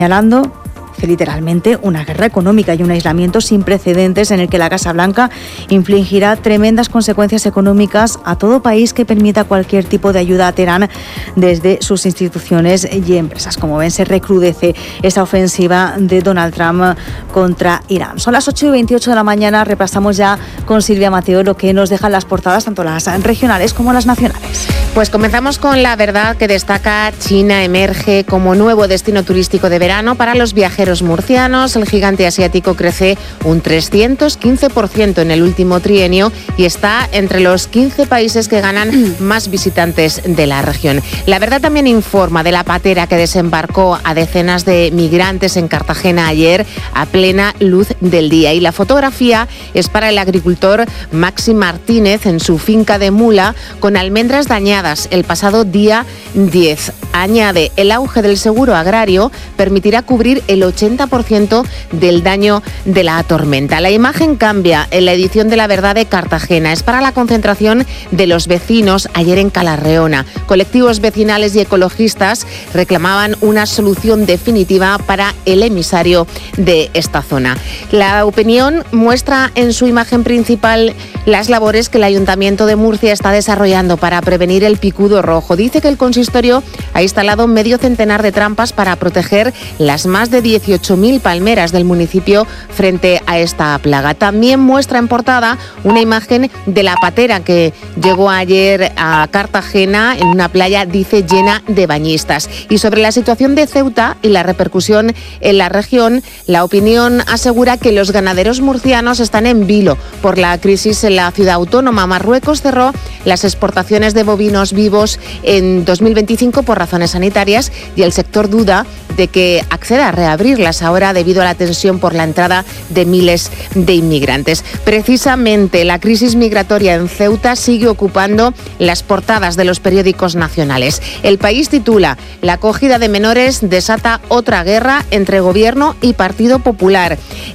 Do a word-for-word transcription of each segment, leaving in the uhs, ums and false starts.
señalando literalmente una guerra económica y un aislamiento sin precedentes en el que la Casa Blanca infligirá tremendas consecuencias económicas a todo país que permita cualquier tipo de ayuda a Teherán desde sus instituciones y empresas. Como ven, se recrudece esa ofensiva de Donald Trump contra Irán. Son las ocho y veintiocho de la mañana, repasamos ya con Silvia Mateo lo que nos dejan las portadas, tanto las regionales como las nacionales. Pues comenzamos con La Verdad, que destaca: China emerge como nuevo destino turístico de verano para los viajeros murcianos. El gigante asiático crece un trescientos quince por ciento en el último trienio y está entre los quince países que ganan más visitantes de la región. La Verdad también informa de la patera que desembarcó a decenas de migrantes en Cartagena ayer a plena luz del día. Y la fotografía es para el agricultor Maxi Martínez en su finca de Mula, con almendras dañadas el pasado día diez. Añade: el auge del seguro agrario permitirá cubrir el ochenta por ciento del daño de la tormenta. La imagen cambia en la edición de La Verdad de Cartagena. Es para la concentración de los vecinos ayer en Calarreona. Colectivos vecinales y ecologistas reclamaban una solución definitiva para el emisario de esta zona. La Opinión muestra en su imagen principal las labores que el Ayuntamiento de Murcia está desarrollando para prevenir el picudo rojo. Dice que el consistorio ha instalado medio centenar de trampas para proteger las más de dieciocho mil palmeras del municipio frente a esta plaga. También muestra en portada una imagen de la patera que llegó ayer a Cartagena en una playa, dice, llena de bañistas. Y sobre la situación de Ceuta y la repercusión en la región, La Opinión asegura que los ganaderos murcianos están en vilo por la crisis en la ciudad autónoma. Marruecos cerró las exportaciones de bovinos vivos en dos mil veinticinco por razones sanitarias y el sector duda de que acceda a reabrirlas ahora debido a la tensión por la entrada de miles de inmigrantes. Precisamente la crisis migratoria en Ceuta sigue ocupando las portadas de los periódicos nacionales. El País titula: la acogida de menores desata otra guerra entre gobierno y Partido Popular.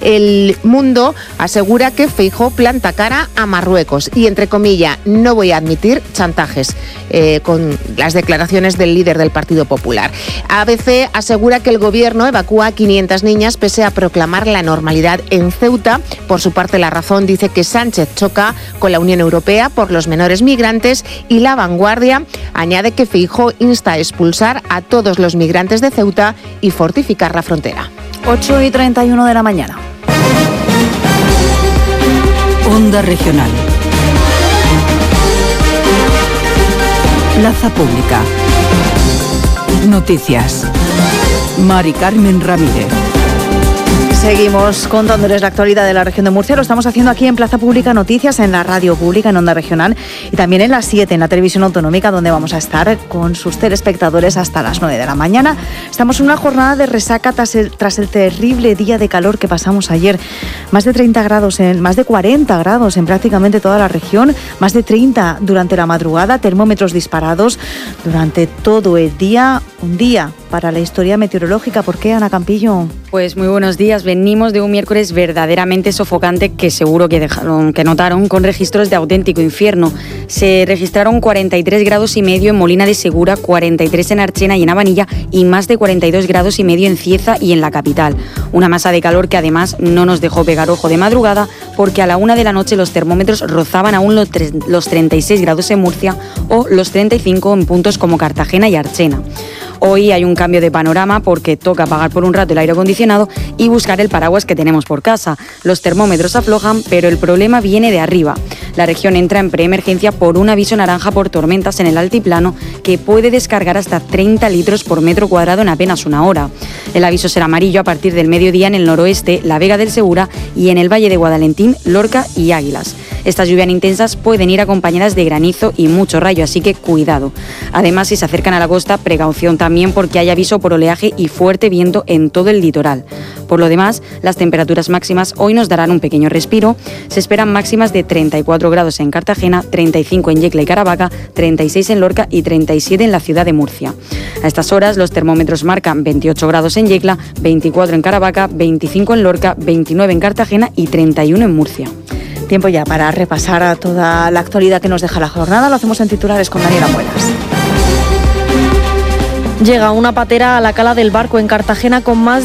El Mundo asegura que Feijóo planta cara a Marruecos y, entre comillas, no voy a admitir chantajes, eh, con las declaraciones del líder del Partido Popular. A B C asegura que el gobierno evacúa a quinientas niñas pese a proclamar la normalidad en Ceuta. Por su parte, La Razón dice que Sánchez choca con la Unión Europea por los menores migrantes y La Vanguardia añade que Feijóo insta a expulsar a todos los migrantes de Ceuta y fortificar la frontera. ocho y treinta y uno de la mañana. Onda Regional. Plaza Pública. Noticias. Mari Carmen Ramírez. Seguimos contándoles la actualidad de la región de Murcia. Lo estamos haciendo aquí en Plaza Pública Noticias, en la radio pública, en Onda Regional, y también en las siete, en la televisión autonómica, donde vamos a estar con sus telespectadores hasta las nueve de la mañana. Estamos en una jornada de resaca tras el, tras el terrible día de calor que pasamos ayer. Más de treinta grados, en, más de cuarenta grados en prácticamente toda la región, más de treinta durante la madrugada, termómetros disparados durante todo el día. Un día para la historia meteorológica. ¿Por qué, Ana Campillo? Pues muy buenos días. Venimos de un miércoles verdaderamente sofocante que seguro que dejaron, que notaron, con registros de auténtico infierno. Se registraron cuarenta y tres grados y medio en Molina de Segura, cuarenta y tres en Archena y en Habanilla y más de cuarenta y dos grados y medio en Cieza y en la capital. Una masa de calor que además no nos dejó pegar ojo de madrugada, porque a la una de la noche los termómetros rozaban aún los, los treinta y seis grados en Murcia o los treinta y cinco en puntos como Cartagena y Archena. Hoy hay un cambio de panorama porque toca apagar por un rato el aire acondicionado y buscar el paraguas que tenemos por casa. Los termómetros aflojan, pero el problema viene de arriba. La región entra en preemergencia por un aviso naranja por tormentas en el altiplano que puede descargar hasta treinta litros por metro cuadrado en apenas una hora. El aviso será amarillo a partir del mediodía en el noroeste, la Vega del Segura y en el Valle de Guadalentín, Lorca y Águilas. Estas lluvias intensas pueden ir acompañadas de granizo y mucho rayo, así que cuidado. Además, si se acercan a la costa, precaución también porque hay aviso por oleaje y fuerte viento en todo el litoral. Por lo demás, las temperaturas máximas hoy nos darán un pequeño respiro. Se esperan máximas de treinta y cuatro grados en Cartagena, treinta y cinco en Yecla y Caravaca, treinta y seis en Lorca y treinta y siete en la ciudad de Murcia. A estas horas los termómetros marcan veintiocho grados en Yecla, veinticuatro en Caravaca, veinticinco en Lorca, veintinueve en Cartagena y treinta y uno en Murcia. Tiempo ya para repasar a toda la actualidad que nos deja la jornada. Lo hacemos en titulares con Daniela Muelas. Llega una patera a la cala del Barco en Cartagena con más